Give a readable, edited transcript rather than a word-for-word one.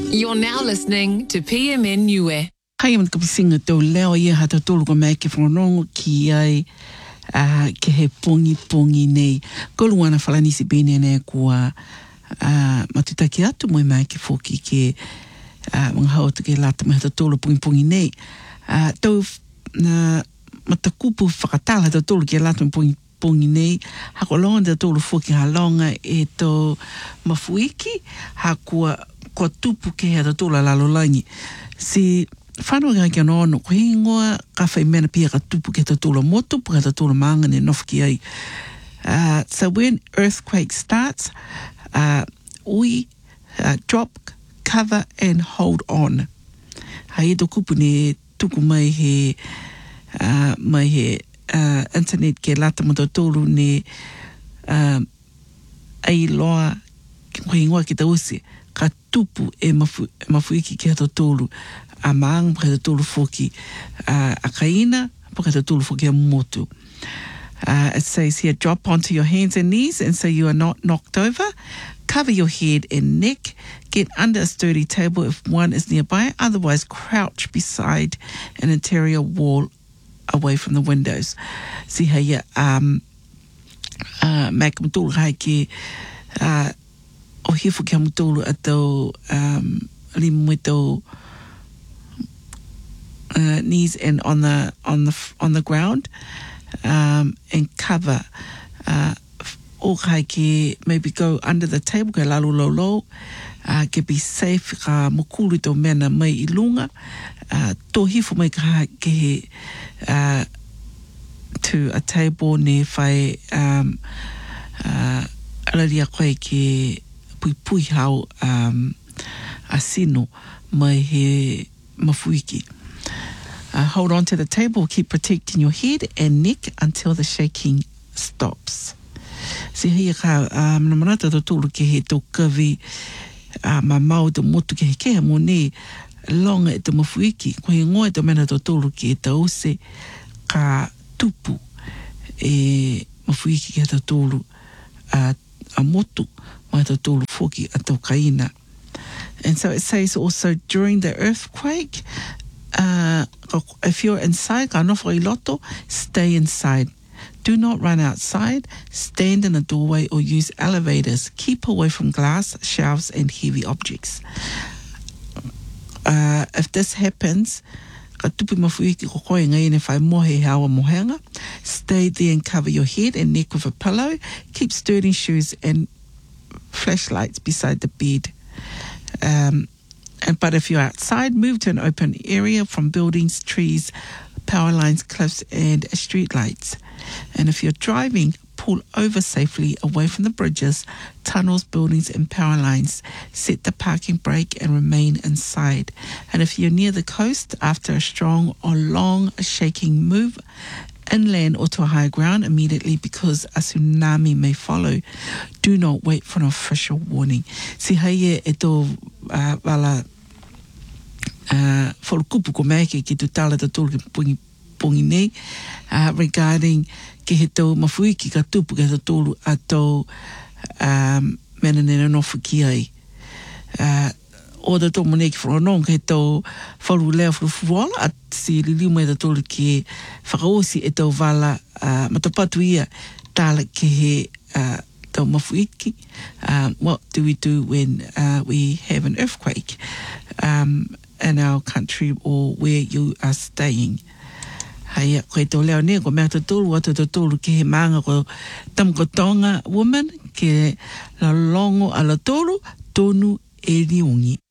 You're now listening to PMN Niue. Hai am kapi singa tau leo ia hata tolu ko mai ke whanongo ki ai ke he pongi nei. Ko luana whalanisi bene nei kua matutaki atu moi mai ke whoki ke mga hautu ke lata mai hata tolu pongi nei. Tau na matakupu whakatala hata tolu ke lata mai pongi nei. Hako longa hata tolu whoki halonga e tau mafuiki hakua ko tupu ke hata tolu lalolangi. Si whanau ngai kia nono, ko hi ngoa ka whai mena pia ka tupu ke tatula mo tupu ke tatula maanga ne nofki ai. So when earthquake starts, we drop, cover and hold on. Hai eto kupu ne tuku mai he internet ke lata mo tatulu ne ai loa ko hi ngoa ki tausi ka tupu e mafuiki ke tatulu. Amang pa tulu foki akaina pa tulu foki motu. It says here, drop onto your hands and knees and so you are not knocked over. Cover your head and neck. Get under a sturdy table if one is nearby. Otherwise, crouch beside an interior wall away from the windows. See here, mak mutulu hai ke o hi foki mutulu ato limuito knees and on the ground and cover o kai ke maybe go under the table ke lalu lo ke be safe ka mukulu to mena mai ilunga to hifu mai ka ke to a table ne fai alaria koe ke pui hau asino mai he mafuiki. Hold on to the table, keep protecting your head and neck until the shaking stops. Se hia ka manamarata to tulu ke he tō kawi ma mau to motu ke he kea mo ne longa e te mafuiki. Ko he ngoa e to mena to tulu ke te ose ka tupu e mafuiki ke te tulu a motu mai te tulu foki a tō kaina. And so it says also during the earthquake, if you're inside, stay inside. Do not run outside, stand in a doorway or use elevators. Keep away from glass, shelves and heavy objects. If this happens, stay there and cover your head and neck with a pillow. Keep sturdy shoes and flashlights beside the bed. But if you're outside, move to an open area from buildings, trees, power lines, cliffs, and street lights. And if you're driving, pull over safely away from the bridges, tunnels, buildings, and power lines. Set the parking brake and remain inside. And if you're near the coast, after a strong or long shaking, move inland or to a higher ground immediately because a tsunami may follow. Do not wait for an official warning. Si haie e tō wala whalukupu ko mai ki tu tala ta tōru ki pongi nei regarding ke he tō mafuiki ka tupu ke ta tōru a tō mena nena nofu ki ai. O da tō moneki whanong ke tō whalu leo whalufuala at si liliu mai ta tōru ki whakaosi e tō wala matapatu ia tāla ke he tō mafuiki. What do we do when we have an earthquake in our country or where you are staying? Haia, koe tō leo ne, ko mea tō tōru atu tō tōru ke he maanga ko Tamakotonga woman ke la longo ala tōru tōnu e riungi.